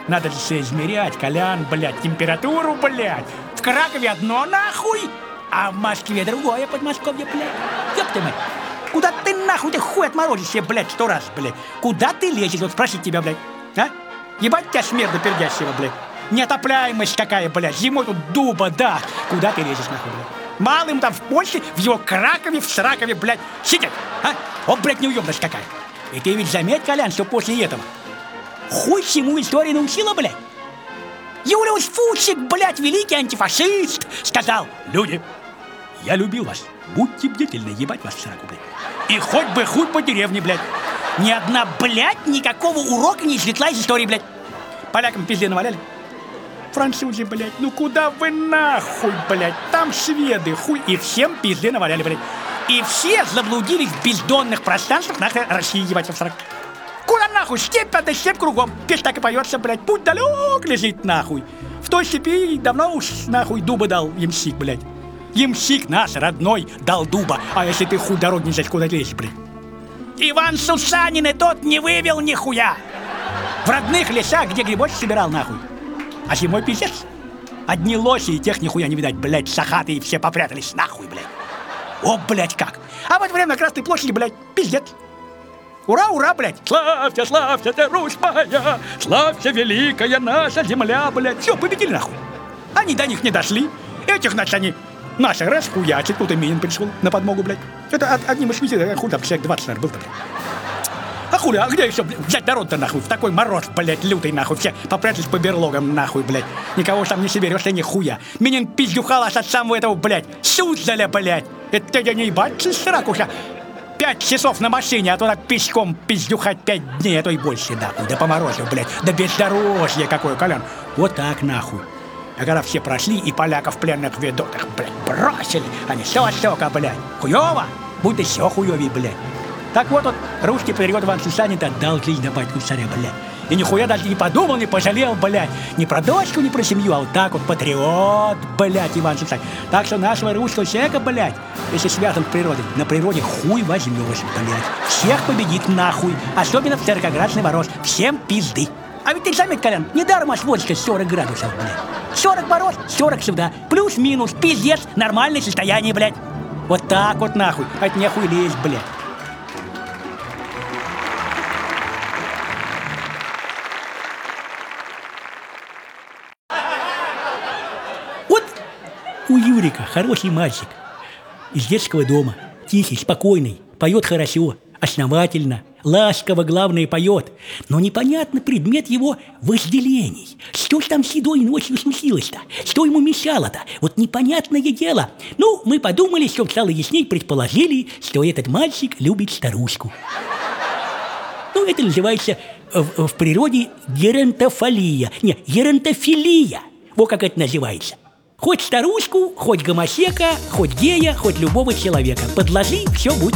Надо же все измерять, Колян, блядь, температуру, блядь. В Кракове одно нахуй, а в Москве другое Подмосковье, блядь. Ёб ты мать. Куда ты нахуй, ты хуй отморозишь себе, блядь, 100 раз, блядь. Куда ты лезешь, вот спросить тебя, блядь, а? Ебать тебя смерда пердящего, блядь. Неотопляемость какая, блядь, зимой тут дуба, да. Куда ты лезешь, нахуй, блядь? Малым там в Польше, в его Кракове, в Сракове, блядь, сидят, а? О, блядь, неуёбность какая. И ты ведь заметь, Колян, что после этого хуй всему история научила, блядь. Юлиус Фучик, блядь, великий антифашист, сказал: люди, я любил вас, будьте бдительны, ебать вас в сраку, блядь. И хоть бы хуй по деревне, блядь. Ни одна, блядь, никакого урока не извлекла из истории, блядь. Полякам пизде наваляли. Французы, блядь, ну куда вы нахуй, блядь? Там шведы, хуй, и всем пизде наваляли, блядь. И все заблудились в бездонных пространствах нахуй России, ебать в сраку. Куда нахуй? Степь, да степь кругом. Песня так и поется, блядь. Путь далек лежит, нахуй. В той степи давно уж, нахуй, дуба дал ямщик, блядь. Ямщик наш, родной, дал дуба. А если ты хуй дорог не знаешь, куда лезешь, блядь? Иван Сусанин и тот не вывел нихуя. В родных лесах, где грибочек собирал, нахуй. А зимой пиздец. Одни лоси, и тех нихуя не видать, блядь, сахатые все попрятались, нахуй, блядь. О, блядь, как. А в это время на Красной площади, блядь, пиздец. Ура, ура, блядь! Славься, славься ты, Русь моя! Славься, великая наша земля, блядь! Все, победили, нахуй! Они до них не дошли. Этих, значит, они наши расхуячат. Тут и Минин пришел на подмогу, блядь. Это одним из швейцаров, хуй там, человек 20, наверное, был-то, блядь. А хули, а где еще, блядь, взять народ-то, нахуй? В такой мороз, блядь, лютый, нахуй. Все попрятались по берлогам, нахуй, блядь. Никого там не соберешься, ни хуя. Минин пиздюхал аж от самого этого, блядь, Суздаля, блядь. Это я не ебать, сракуша. 5 часов на машине, а то так пешком пиздюхать 5 дней, а то и больше, нахуй. Да по морозу, блядь. Да бездорожье какое, Колян. Вот так, нахуй. А когда все прошли и поляков пленных ведутых, блядь, бросили, они все отсека, блядь. Хуёво? Будь еще хуёвей, блядь. Так вот, русский патриот Иван Сусанин отдал жизнь на батьку царя, блядь. И нихуя даже не подумал, не пожалел, блядь. Ни про дочку, ни про семью, а вот так вот патриот, блядь, Иван Сусанин. Так что нашего русского человека, блядь, если связан с природой, на природе хуй возьмешь, блядь. Всех победит нахуй, особенно в 40-градусный мороз. Всем пизды. А ведь ты заметь, Колян, недаром аж водочка 40 градусов, блядь. 40 мороз, 40 сюда. Плюс-минус, пиздец, нормальное состояние, блядь. Вот так вот нахуй, от нехуй лезть, блядь. У Юрика хороший мальчик из детского дома, тихий, спокойный, поет хорошо, основательно, ласково, главное, поет. Но непонятно предмет его вожделений. Что ж там седой ночью смутилось-то? Что ему мешало-то? Вот непонятное дело. Ну, мы подумали, чтобы стало ясней, предположили, что этот мальчик любит старушку. Ну, это называется в природе геронтофилия. Не, геронтофилия. Вот как это называется. Хоть старушку, хоть гомосека, хоть гея, хоть любого человека. Подложи, все будет.